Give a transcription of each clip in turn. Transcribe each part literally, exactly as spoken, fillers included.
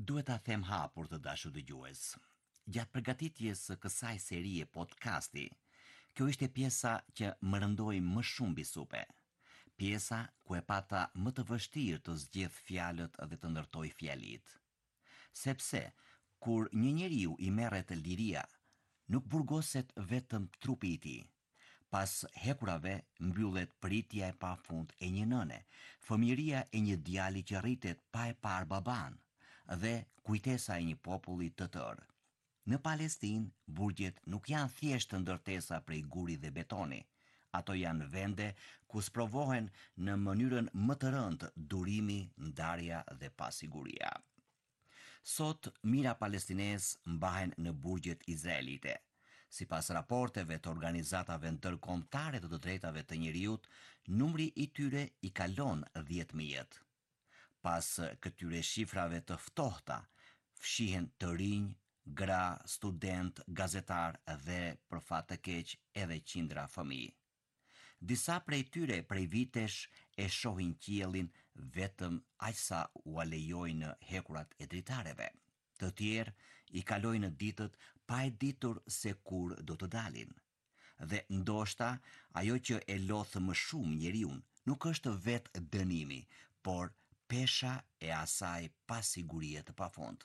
Duhet ta them hapur të dashur dëgjues. Gjatë përgatitjes së kësaj serie podcasti, kjo ishte pjesa që më rëndoi më shumë mbi supe. Pjesa ku e pata më të vështirë të zgjedh fjalët dhe të ndërtoj fjalit. Sepse kur një njeriu i merret liria, nuk burgoset vetëm trupi i tij. Pas hekurave mbyllet pritja e pafund e një nëne, fëmijëria e një djali që rritet pa e parë baban dhe kujtesa e një populli të tërë. Në Palestinë, burgjet nuk janë thjesht ndërtesa prej guri dhe betoni. Ato janë vende ku sprovohen në mënyrën më të rëndë durimi, ndarja dhe pasiguria. Sot, mira palestines mbahen në burgjet izraelite. Si pas raporteve të organizatave ndërkombëtare të të drejtave të njeriut, numri i tyre i kalon dhjetë mijë. Pas këtyre shifrave të ftohta, fshihen të rinj, gra, student, gazetar dhe për fat të keq edhe qindra fëmijë. Disa prej tyre prej vitesh e shohin qiellin vetëm aq sa u alejojnë hekurat e dritareve. Të tjerë i kalojnë ditët pa e ditur se kur do të dalin. Dhe ndoshta ajo që e lodh më shumë njeriun nuk është vetë dënimi, por pesha e asaj pasigurie të pafund.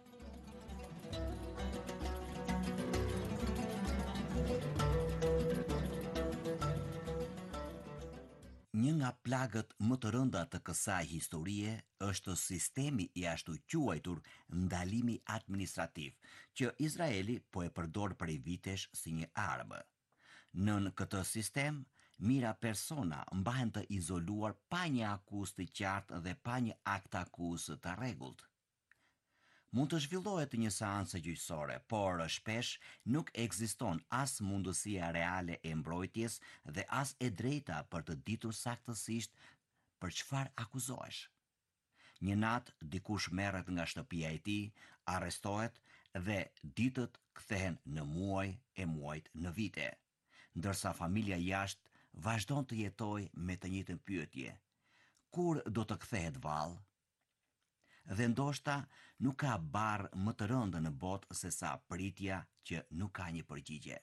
Një nga plagët më të rënda të kësaj historie është sistemi i ashtu quajtur ndalimi administrativ, që Izraeli po e përdor prej vitesh si një armë. Nën këtë sistem, mira persona mbahen të izoluar pa një akuzë të qartë dhe pa një akt akuzë të rregullt. Mund të zhvillohet një seancë gjyqësore, por shpesh nuk ekziston as mundësia reale e mbrojtjes dhe as e drejta për të ditur saktësisht për çfarë akuzohesh. Një natë dikush merret nga shtëpia e tij, arrestohet dhe ditët kthehen në muaj e muajt në vite, ndërsa familja jashtë vazhdon të jetojë me të njëjtën pyetje: kur do të kthehet vallë? Dhe ndoshta nuk ka barë më të rëndë në botë se sa pritja që nuk ka një përgjigje.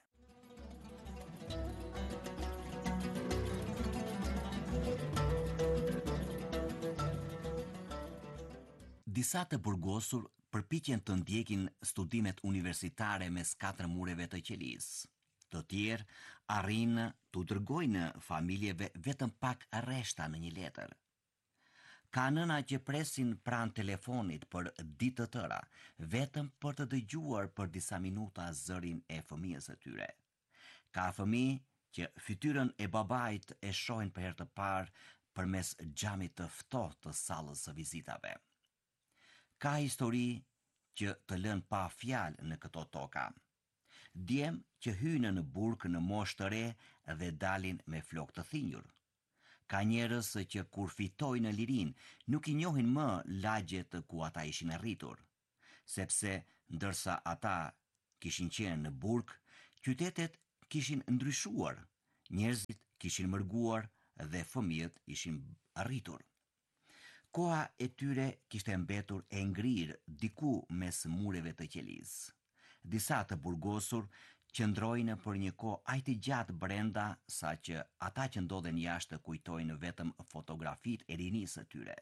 Disa të burgosur përpiqen të ndjekin studimet universitare mes katër mureve të qelisë. Të tjerë arrin t'u dërgojnë familjeve vetëm pak rreshta në një letër. Ka nëna që presin pranë telefonit për ditë të tëra, vetëm për të dëgjuar për disa minuta zërin e fëmijës së tyre. Ka fëmijë që fytyrën e babait e shohin për herë të parë përmes xhamit të ftohtë të sallës së vizitave. Ka histori që të lën pa fjalë në këto toka. Djem që hyjnë në burg në moshë të re dhe dalin me flokë të thinjur. Ka njerëz që kur fitojnë lirin nuk i njohin më lagjet ku ata ishin arritur, sepse ndërsa ata kishin qenë në burg, qytetet kishin ndryshuar, njerëzit kishin mërguar dhe fëmijët ishin arritur. Koha e tyre kishte mbetur e ngrirë diku mes mureve të qelisë. Disa të burgosur qëndrojnë për një kohë aq të gjatë brenda sa që ata që ndodhen jashtë kujtojnë vetëm fotografitë e rinisë së tyre.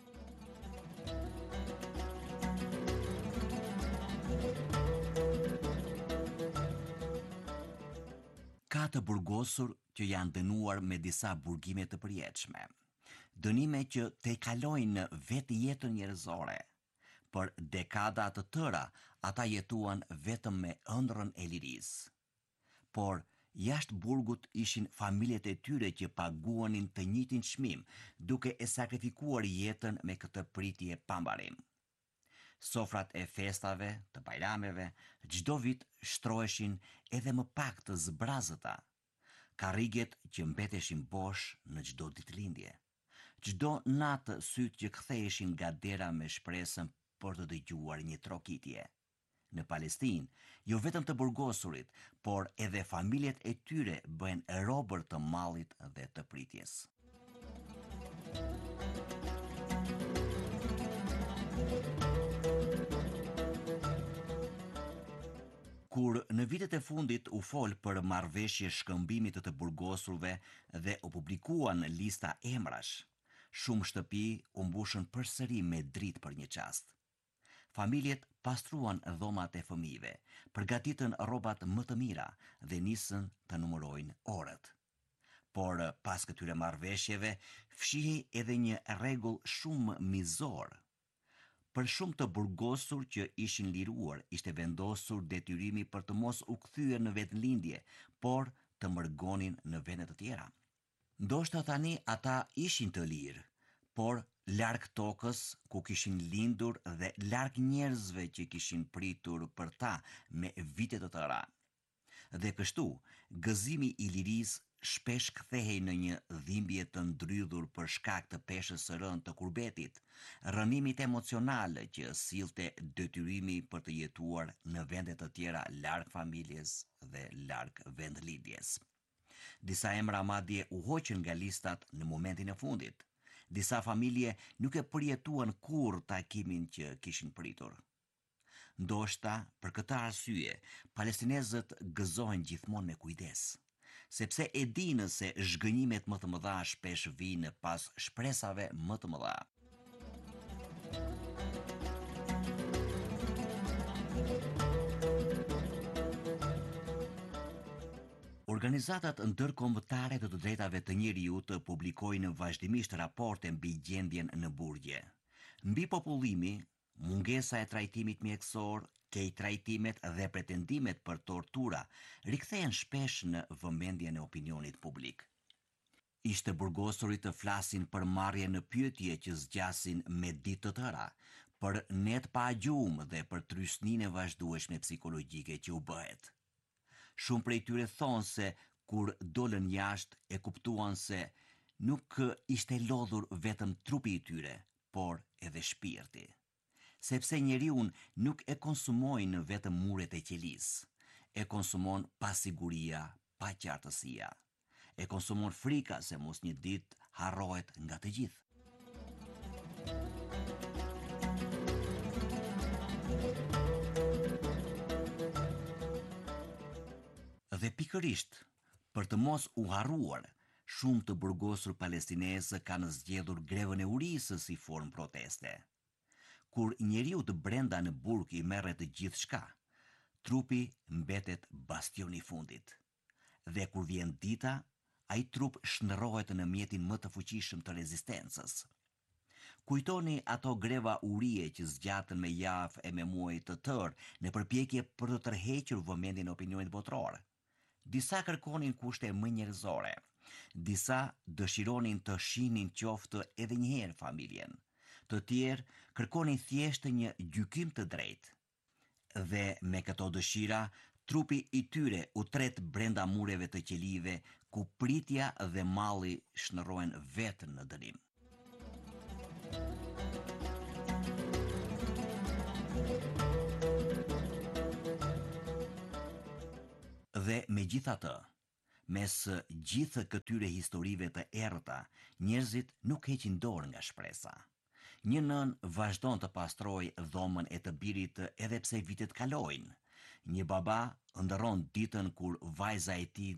Ka të burgosur që janë dënuar me disa burgime të përjetshme. Dënime që te kalojnë vetë jetën njerëzore. Për dekada të tëra, ata jetuan vetëm me ëndrrën e lirisë. Por jashtë burgut ishin familjet e tyre që paguanin të njëjtin çmim, duke e sakrifikuar jetën me këtë pritje pambarim. Sofrat e festave, të bajrameve, çdo vit shtroheshin edhe më pak të zbrazëta. Karriget që mbeteshin bosh në çdo ditëlindje. Çdo natë sytë që ktheheshin nga dera me shpresën për të dëgjuar një trokitje. Në Palestinë, jo vetëm të burgosurit, por edhe familjet e tyre bëhen robër të mallit dhe të pritjes. Kur në vitet e fundit u fol për marrëveshje shkëmbimit të burgosurve dhe u publikuan lista emrash, shumë shtëpi u mbushën përsëri me dritë për një çast. Familjet pastruan dhomat e fëmijëve, përgatitën rrobat më të mira dhe nisën të numërojnë orët. Por pas këtyre marrëveshjeve, fshihi edhe një rregull shumë mizor. Për shumë të burgosur që ishin liruar, ishte vendosur detyrimi për të mos u kthyer në vetëlindje, por të mërgonin në vende të tjera. Ndoshta tani ata ishin të lirë, por larg tokës ku kishin lindur dhe larg njerëzve që kishin pritur për ta me vite të tëra. Dhe kështu, gëzimi i lirisë shpesh kthehej në një dhimbje të ndrydhur për shkak të peshës së rënd të kurbetit, rënimit emocional që sillte detyrimi për të jetuar në vende të tjera larg familjes dhe larg vendlindjes. Disa emra madje u hoqën nga listat në momentin e fundit. Disa familje nuk e përjetuan kurrë takimin që kishin pritur. Ndoshta, për këtë arsye, palestinezët gëzohen gjithmonë me kujdes, sepse e dinë se zhgënjimet më të mëdha shpesh vijnë pas shpresave më të mëdha. Organizatat ndërkombëtare të të drejtave të njeriut publikojnë vazhdimisht raporte mbi gjendjen në burgje. Mbi popullimi, mungesa e trajtimit mjekësor, keq trajtimet dhe pretendimet për tortura rikthehen shpesh në vëmendjen e opinionit publik. Ishte burgosurit të flasin për marrje në pyetje që zgjasin me ditë të tëra, për net pa gjumë dhe për trysninë e vazhdueshme psikologjike që u bëhet. Shumë prej tyre thonë se kur dolën jashtë e kuptuan se nuk ishte lodhur vetëm trupi i tyre, por edhe shpirti. Sepse njeriu nuk e konsumojnë vetëm muret e qelisë, e konsumon pasiguria, pa qartësia. E konsumon frika se mos një ditë harrohet nga të gjithë. Dhe pikërisht, për të mos u harruar, shumë të burgosur palestinezë kanë zgjedhur grevën e urisë si formë proteste. Kur njeriu të brenda në burg i merret të gjithçka, trupi mbetet bastioni i fundit. Dhe kur vjen dita, ai trup shndërrohet në mjetin më të fuqishëm të rezistencës. Kujtoni ato greva urie që zgjatën me javë e me muaj të tërë në përpjekje për të tërhequr vëmendjen e opinionit botror. Disa kërkonin kushte më njerëzore, disa dëshironin të shihnin qoftë edhe një herë familjen, të tjerë kërkonin thjesht një gjykim të drejtë. Dhe me këto dëshira, trupi i tyre u tret brenda mureve të qelive, ku pritja dhe malli shndërrohen vetë në dënim. Dhe me gjitha të, mes gjithë këtyre historive të errëta, njerëzit nuk heqin dorë nga shpresa. Një nën vazhdon të pastroj dhomën e të birit edhe pse vitet kalojnë. Një baba ëndërron ditën kur vajza e tij